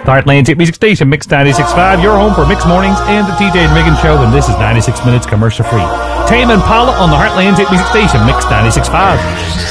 The Heartland's Hit Music Station, Mix 96.5, your home for Mix Mornings and the TJ and Megan Show, and this is 96 minutes commercial free. Tame Impala on the Heartland's Hit Music Station, Mix 96.5.